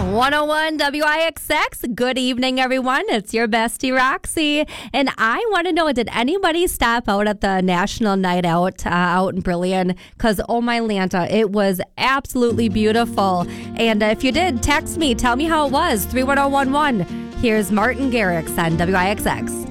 101 WIXX. Good evening, everyone. It's your bestie, Roxy. And I want to know, did anybody stop out at the National Night Out out in Brillion? Because, oh my Lanta, it was absolutely beautiful. And if you did, text me. Tell me how it was. 31011. Here's Martin Garrix on WIXX.